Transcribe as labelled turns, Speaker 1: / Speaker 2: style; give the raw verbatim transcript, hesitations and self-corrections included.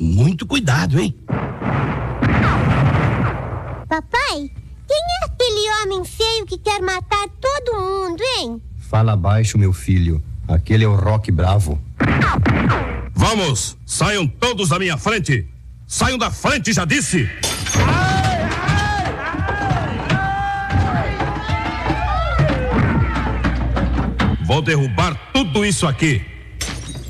Speaker 1: Muito cuidado, hein?
Speaker 2: Papai, quem é aquele homem feio que quer matar todo mundo, hein?
Speaker 3: Fala baixo, meu filho. Aquele é o Rock Bravo.
Speaker 4: Vamos, saiam todos da minha frente. Saiam da frente, já disse. Vou derrubar tudo isso aqui.